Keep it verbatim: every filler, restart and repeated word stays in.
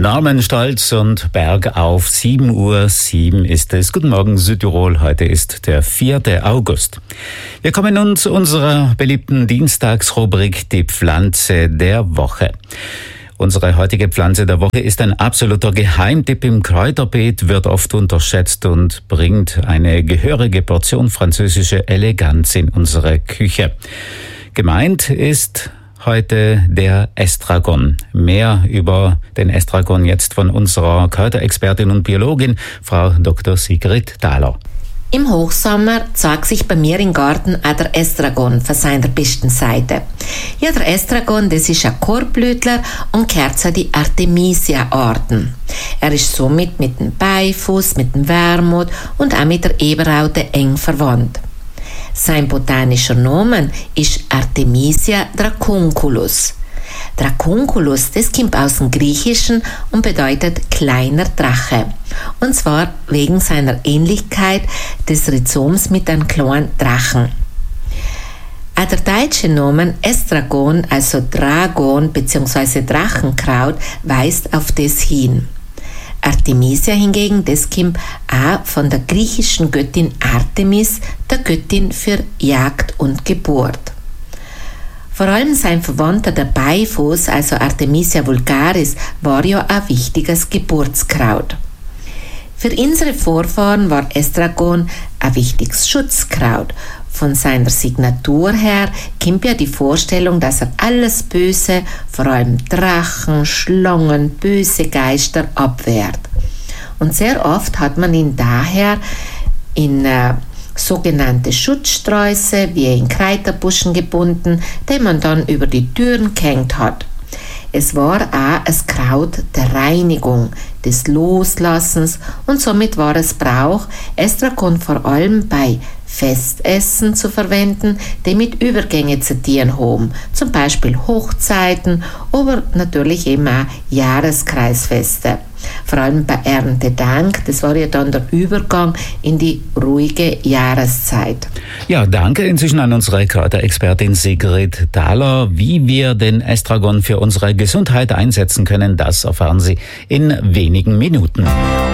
Norman Stolz und Bergauf, sieben Uhr sieben ist es. Guten Morgen Südtirol, heute ist der vierte August. Wir kommen nun zu unserer beliebten Dienstagsrubrik, die Pflanze der Woche. Unsere heutige Pflanze der Woche ist ein absoluter Geheimtipp im Kräuterbeet, wird oft unterschätzt und bringt eine gehörige Portion französische Eleganz in unsere Küche. Gemeint ist heute der Estragon. Mehr über den Estragon jetzt von unserer Kräuterexpertin und Biologin, Frau Doktor Sigrid Thaler. Im Hochsommer zeigt sich bei mir im Garten auch der Estragon von seiner besten Seite. Ja, der Estragon, das ist ein Korbblütler und gehört zu den Artemisia-Arten. Er ist somit mit dem Beifuß, mit dem Wermut und auch mit der Eberraute eng verwandt. Sein botanischer Name ist Artemisia dracunculus. Dracunculus, das kommt aus dem Griechischen und bedeutet kleiner Drache. Und zwar wegen seiner Ähnlichkeit des Rhizoms mit einem kleinen Drachen. Auch der deutsche Name Estragon, also Dragon bzw. Drachenkraut, weist auf das hin. Artemisia hingegen, das kommt auch von der griechischen Göttin Artemis, der Göttin für Jagd und Geburt. Vor allem sein Verwandter der Beifuß, also Artemisia vulgaris, war ja ein wichtiges Geburtskraut. Für unsere Vorfahren war Estragon ein wichtiges Schutzkraut. Von seiner Signatur her kommt ja die Vorstellung, dass er alles Böse, vor allem Drachen, Schlangen, böse Geister abwehrt. Und sehr oft hat man ihn daher in äh, sogenannte Schutzsträuße wie in Kräuterbuschen gebunden, die man dann über die Türen gehängt hat. Es war auch ein Kraut der Reinigung, des Loslassens und somit war es Brauch, Estragon vor allem bei Festessen zu verwenden, die mit Übergänge zu tun haben, zum Beispiel Hochzeiten, aber natürlich eben auch Jahreskreisfeste. Vor allem bei Erntedank, das war ja dann der Übergang in die ruhige Jahreszeit. Ja, danke inzwischen an unsere Kräuterexpertin Sigrid Thaler. Wie wir den Estragon für unsere Gesundheit einsetzen können, das erfahren Sie in wenigen Minuten.